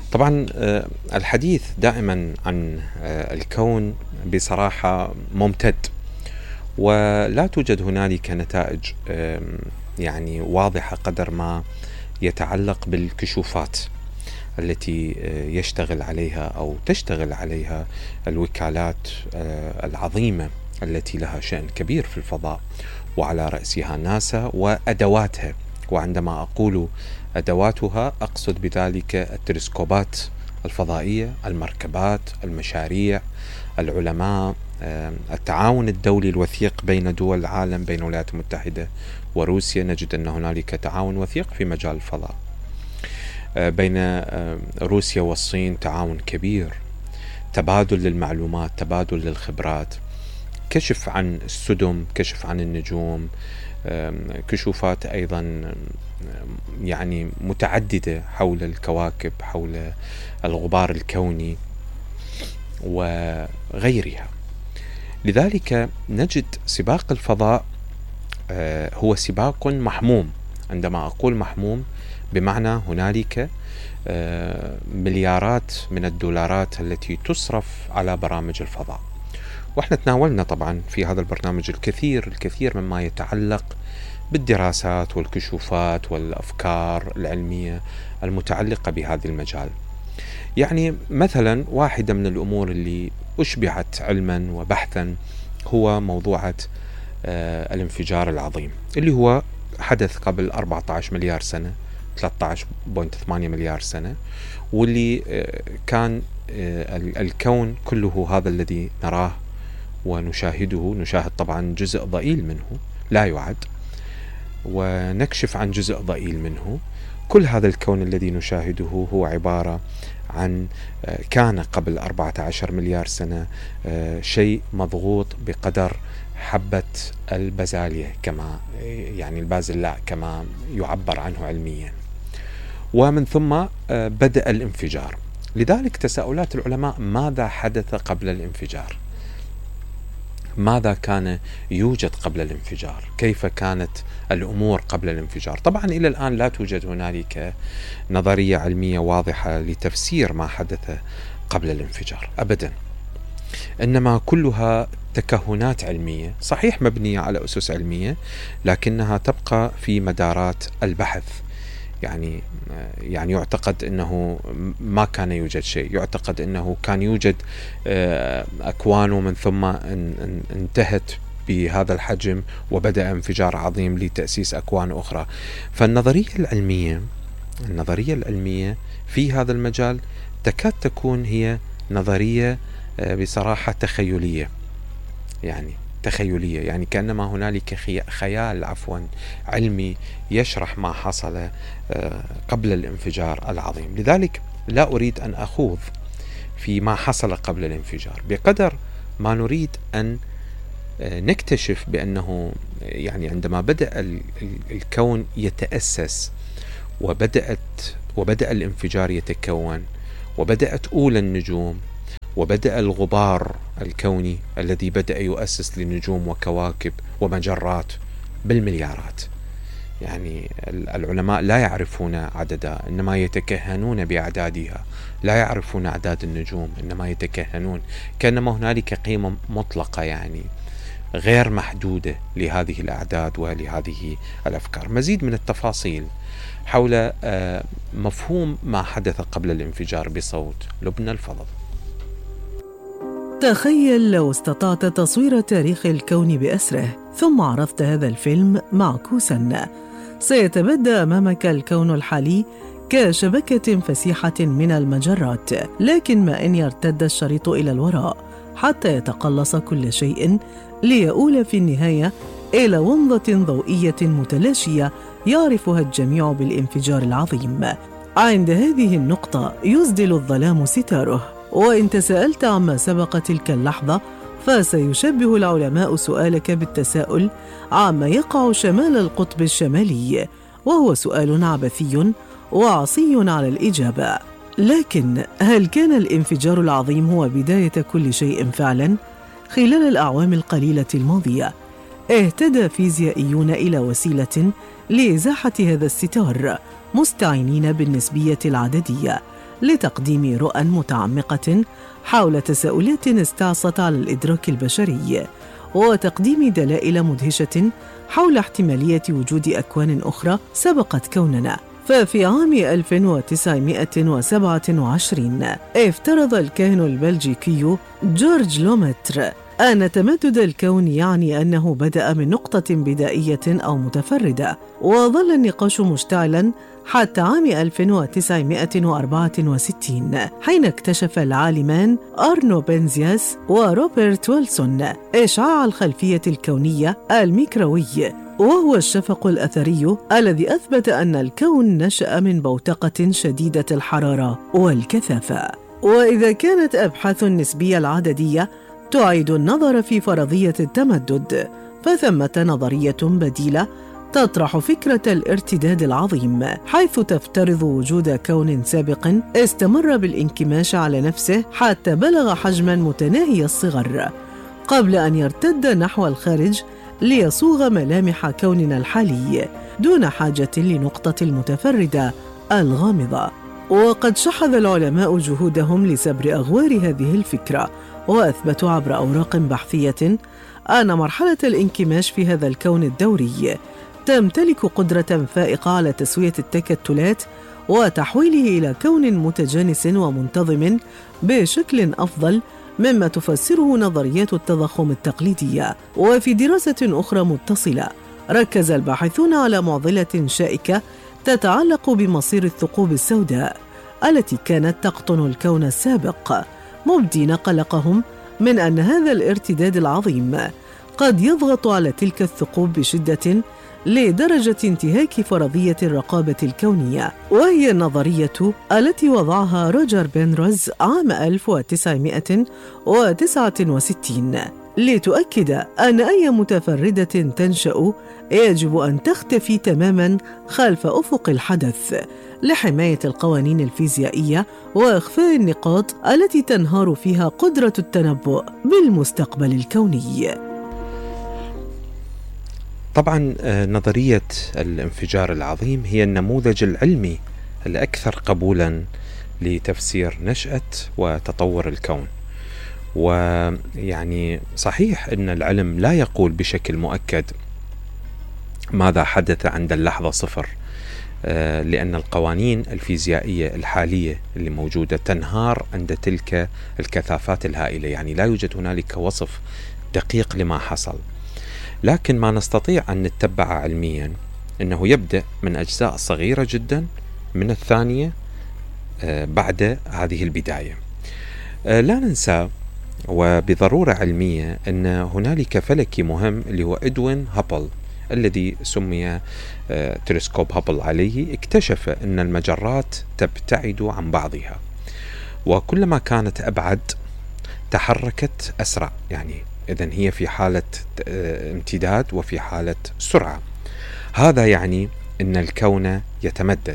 طبعا الحديث دائما عن الكون بصراحة ممتد، ولا توجد هنالك نتائج يعني واضحة قدر ما يتعلق بالكشوفات التي يشتغل عليها أو تشتغل عليها الوكالات العظيمة التي لها شأن كبير في الفضاء، وعلى رأسها ناسا وأدواتها. وعندما أقول أدواتها أقصد بذلك التلسكوبات الفضائية، المركبات، المشاريع، العلماء، التعاون الدولي الوثيق بين دول العالم، بين الولايات المتحدة وروسيا. نجد أن هنالك تعاون وثيق في مجال الفضاء. بين روسيا والصين تعاون كبير، تبادل للمعلومات، تبادل للخبرات، كشف عن السدم، كشف عن النجوم، كشوفات أيضا يعني متعددة حول الكواكب، حول الغبار الكوني وغيرها. لذلك نجد سباق الفضاء هو سباق محموم. عندما أقول محموم بمعنى هنالك مليارات من الدولارات التي تصرف على برامج الفضاء. واحنا تناولنا طبعا في هذا البرنامج الكثير مما يتعلق بالدراسات والكشوفات والأفكار العلمية المتعلقة بهذا المجال. يعني مثلا واحدة من الأمور اللي أشبعت علما وبحثا هو موضوعة الانفجار العظيم اللي هو حدث قبل 14 مليار سنة، 13.8 مليار سنة، واللي كان الكون كله هذا الذي نراه ونشاهده، نشاهد طبعا جزء ضئيل منه لا يعد، ونكشف عن جزء ضئيل منه. كل هذا الكون الذي نشاهده هو عبارة عن كان قبل 14 مليار سنة شيء مضغوط بقدر حبة البازالية، كما يعني البازلاء كما يعبر عنه علميا. ومن ثم بدأ الانفجار. لذلك تساؤلات العلماء: ماذا حدث قبل الانفجار؟ ماذا كان يوجد قبل الانفجار؟ كيف كانت الأمور قبل الانفجار؟ طبعا إلى الآن لا توجد هنالك نظرية علمية واضحة لتفسير ما حدث قبل الانفجار أبدا، إنما كلها تكهنات علمية، صحيح مبنية على أسس علمية، لكنها تبقى في مدارات البحث. يعني يعتقد أنه ما كان يوجد شيء، يعتقد أنه كان يوجد أكوان ومن ثم انتهت بهذا الحجم وبدأ انفجار عظيم لتأسيس أكوان أخرى. فالنظرية العلمية في هذا المجال تكاد تكون هي نظرية بصراحة تخيلية، يعني كأنما هنالك خيال علمي يشرح ما حصل قبل الانفجار العظيم. لذلك لا أريد أن أخوض في ما حصل قبل الانفجار بقدر ما نريد أن نكتشف بأنه يعني عندما بدأ الكون يتأسس وبدأ الانفجار يتكون، وبدأت أولى النجوم، وبدأ الغبار الكوني الذي بدأ يؤسس لنجوم وكواكب ومجرات بالمليارات. يعني العلماء لا يعرفون عددها، إنما يتكهنون بأعدادها، لا يعرفون أعداد النجوم، إنما يتكهنون، كأنما هنالك قيمة مطلقة يعني غير محدودة لهذه الأعداد ولهذه الأفكار. مزيد من التفاصيل حول مفهوم ما حدث قبل الانفجار بصوت لبنى الفضل. تخيل لو استطعت تصوير تاريخ الكون بأسره ثم عرضت هذا الفيلم معكوساً. سيتبدى أمامك الكون الحالي كشبكة فسيحة من المجرات، لكن ما إن يرتد الشريط إلى الوراء حتى يتقلص كل شيء ليؤول في النهاية إلى ومضة ضوئية متلاشية يعرفها الجميع بالانفجار العظيم. عند هذه النقطة يسدل الظلام ستاره، وإن تساءلت عما سبق تلك اللحظة فسيشبه العلماء سؤالك بالتساؤل عما يقع شمال القطب الشمالي، وهو سؤال عبثي وعصي على الإجابة. لكن هل كان الانفجار العظيم هو بداية كل شيء فعلا؟ خلال الأعوام القليلة الماضية اهتدى فيزيائيون إلى وسيلة لإزاحة هذا الستار، مستعينين بالنسبية العددية لتقديم رؤى متعمقة حول تساؤلات استعصت على الإدراك البشري، وتقديم دلائل مدهشة حول احتمالية وجود أكوان أخرى سبقت كوننا. ففي عام 1927 افترض الكاهن البلجيكي جورج لومتر أن تمدد الكون يعني أنه بدأ من نقطة بدائية أو متفردة، وظل النقاش مشتعلاً حتى عام 1964 حين اكتشف العالمان أرنو بنزياس وروبرت ويلسون إشعاع الخلفية الكونية الميكروي، وهو الشفق الأثري الذي أثبت أن الكون نشأ من بوتقة شديدة الحرارة والكثافة. وإذا كانت أبحاث النسبية العددية تعيد النظر في فرضية التمدد، فثمة نظرية بديلة تطرح فكرة الارتداد العظيم، حيث تفترض وجود كون سابق استمر بالانكماش على نفسه حتى بلغ حجماً متناهي الصغر قبل أن يرتد نحو الخارج ليصوغ ملامح كوننا الحالي دون حاجة لنقطة المتفردة الغامضة. وقد شحذ العلماء جهودهم لسبر أغوار هذه الفكرة، وأثبتوا عبر أوراق بحثية أن مرحلة الانكماش في هذا الكون الدوري تمتلك قدرة فائقة على تسوية التكتلات وتحويله إلى كون متجانس ومنتظم بشكل أفضل مما تفسره نظريات التضخم التقليدية. وفي دراسة أخرى متصلة ركز الباحثون على معضلة شائكة تتعلق بمصير الثقوب السوداء التي كانت تقطن الكون السابق، مبدين قلقهم من أن هذا الارتداد العظيم قد يضغط على تلك الثقوب بشدة لدرجة انتهاك فرضية الرقابة الكونية، وهي النظرية التي وضعها روجر بنروز عام 1969 لتؤكد أن أي متفردة تنشأ يجب أن تختفي تماماً خلف أفق الحدث لحماية القوانين الفيزيائية وإخفاء النقاط التي تنهار فيها قدرة التنبؤ بالمستقبل الكوني. طبعا نظرية الانفجار العظيم هي النموذج العلمي الأكثر قبولا لتفسير نشأة وتطور الكون. ويعني صحيح أن العلم لا يقول بشكل مؤكد ماذا حدث عند اللحظة صفر، لأن القوانين الفيزيائية الحالية اللي موجودة تنهار عند تلك الكثافات الهائلة، يعني لا يوجد هنالك وصف دقيق لما حصل. لكن ما نستطيع أن نتبع علميا أنه يبدأ من أجزاء صغيرة جدا من الثانية بعد هذه البداية. لا ننسى وبضرورة علمية أن هنالك فلكي مهم اللي هو إدوين هابل الذي سمي تلسكوب هابل عليه، اكتشف أن المجرات تبتعد عن بعضها، وكلما كانت أبعد تحركت أسرع، يعني إذن هي في حالة امتداد وفي حالة سرعة. هذا يعني أن الكون يتمدد.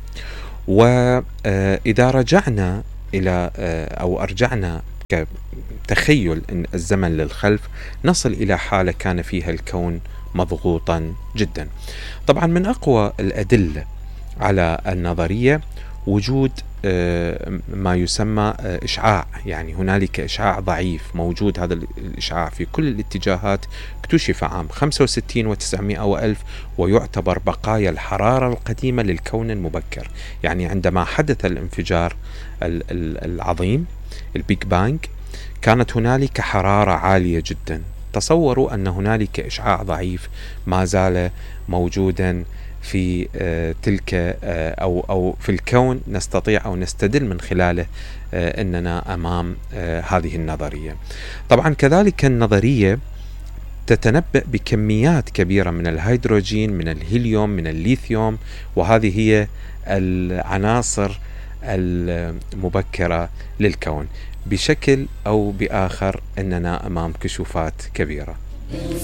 وإذا رجعنا إلى أو أرجعنا كتخيل الزمن للخلف نصل إلى حالة كان فيها الكون مضغوطا جدا. طبعا من أقوى الأدلة على النظرية وجود ما يسمى إشعاع، يعني هنالك إشعاع ضعيف موجود. هذا الإشعاع في كل الاتجاهات اكتشف عام 65 و900 وألف، ويعتبر بقايا الحرارة القديمة للكون المبكر. يعني عندما حدث الانفجار العظيم البيج بانج كانت هنالك حرارة عالية جدا. تصوروا أن هنالك إشعاع ضعيف ما زال موجودا في تلك أو في الكون، نستطيع أو نستدل من خلاله أننا أمام هذه النظرية. طبعا كذلك النظرية تتنبأ بكميات كبيرة من الهيدروجين، من الهيليوم، من الليثيوم، وهذه هي العناصر المبكرة للكون. بشكل أو بآخر أننا أمام كشوفات كبيرة.